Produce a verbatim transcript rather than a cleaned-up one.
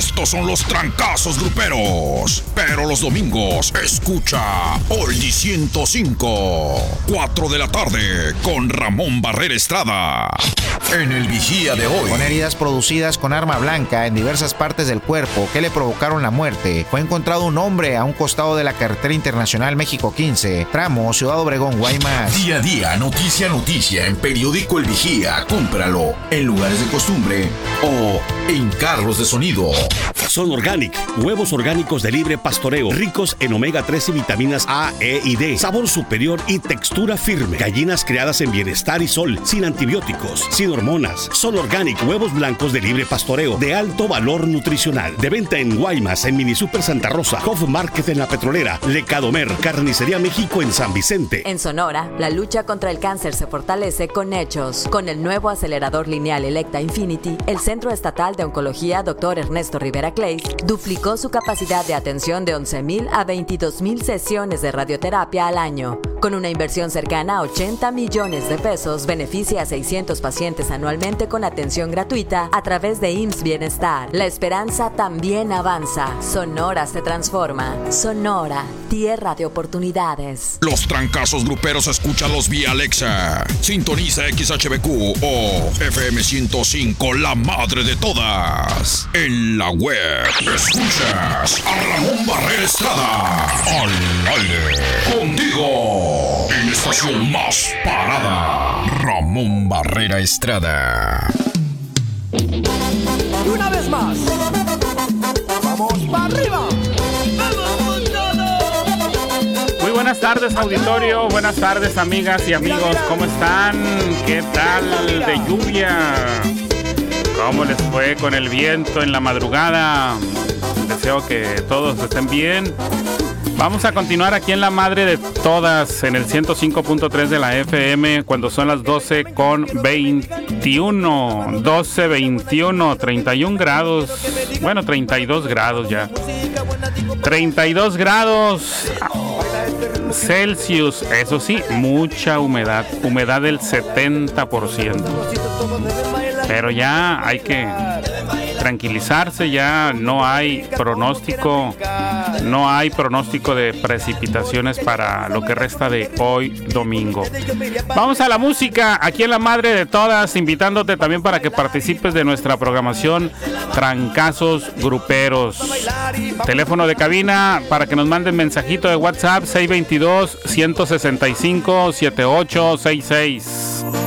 Estos son los trancazos gruperos. Pero los domingos, escucha Oldie ciento cinco. cuatro de la tarde, con Ramón Barrera Estrada. En el Vigía de hoy. Con heridas producidas con arma blanca en diversas partes del cuerpo que le provocaron la muerte, fue encontrado un hombre a un costado de la carretera internacional México quince, tramo Ciudad Obregón, Guaymas. Día a día, noticia a noticia, en Periódico El Vigía. Cómpralo en lugares de costumbre o en carros de sonido. Son Organic, huevos orgánicos de libre pastoreo, ricos en omega tres y vitaminas A, E y D, sabor superior y textura firme. Gallinas criadas en bienestar y sol, sin antibióticos, sin hormonas. Son Organic, huevos blancos de libre pastoreo, de alto valor nutricional. De venta en Guaymas, en Mini Super Santa Rosa, Hof Market en La Petrolera, Lecadomer, Carnicería México en San Vicente. En Sonora, la lucha contra el cáncer se fortalece con hechos. Con el nuevo acelerador lineal Electa Infinity, el Centro Estatal de Oncología doctor Ernesto Rivera Clays duplicó su capacidad de atención de once mil a veintidós mil sesiones de radioterapia al año. Con una inversión cercana a ochenta millones de pesos, beneficia a seiscientos pacientes anualmente con atención gratuita a través de I M S S Bienestar. La esperanza también avanza. Sonora se transforma. Sonora, tierra de oportunidades. Los trancazos gruperos, escúchalos vía Alexa. Sintoniza X H B Q o F M ciento cinco, la madre de todas. En la web, escuchas a Ramón Barrera Estrada. Al aire, contigo. En estación más parada, Ramón Barrera Estrada. Y una vez más, vamos para arriba. Muy buenas tardes, auditorio. Buenas tardes, amigas y amigos. ¿Cómo están? ¿Qué tal de lluvia? ¿Cómo les fue con el viento en la madrugada? Deseo que todos estén bien. Vamos a continuar aquí en la madre de todas, en el ciento cinco punto tres de la F M, cuando son las doce con veintiuno, doce veintiuno, treinta y un grados, bueno, treinta y dos grados ya, treinta y dos grados Celsius, eso sí, mucha humedad, humedad del setenta por ciento, pero ya hay que tranquilizarse, ya no hay pronóstico, no hay pronóstico de precipitaciones para lo que resta de hoy domingo. Vamos a la música, aquí en la madre de todas, invitándote también para que participes de nuestra programación Trancazos Gruperos. Teléfono de cabina para que nos manden mensajito de WhatsApp seis dos dos, uno seis cinco, siete ocho seis seis.